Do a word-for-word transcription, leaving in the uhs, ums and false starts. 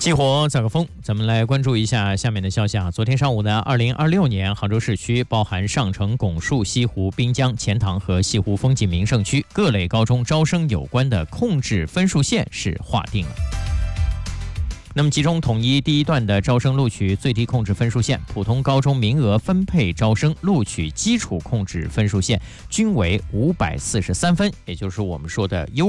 激活早个风，咱们来关注一下下面的消息啊。昨天上午呢，二零二六年杭州市区包含上城、拱墅、西湖、滨江、钱塘和西湖风景名胜区各类高中招生有关的控制分数线是划定了。那么，其中统一第一段的招生录取最低控制分数线、普通高中名额分配招生录取基础控制分数线均为五百四十三分，也就是我们说的优